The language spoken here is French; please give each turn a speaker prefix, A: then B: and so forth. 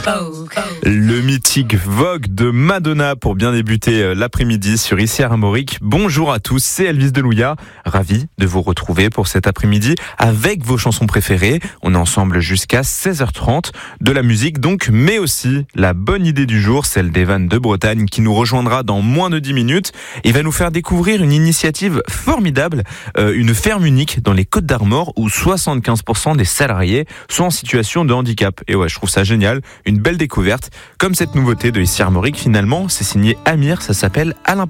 A: Le mythique Vogue de Madonna pour bien débuter l'après-midi sur Ici Armorique. Bonjour à tous, c'est Elvis Delouya. Ravi de vous retrouver pour cet après-midi avec vos chansons préférées. On est ensemble jusqu'à 16h30. De la musique donc, mais aussi la bonne idée du jour, celle d'Evan de Bretagne qui nous rejoindra dans moins de 10 minutes. Il va nous faire découvrir une initiative formidable, une ferme unique dans les Côtes d'Armor où 75% des salariés sont en situation de handicap. Et ouais, je trouve ça génial, une belle découverte. Comme cette nouveauté de Ici Armorique, finalement, c'est signé Amir, ça s'appelle À l'importance.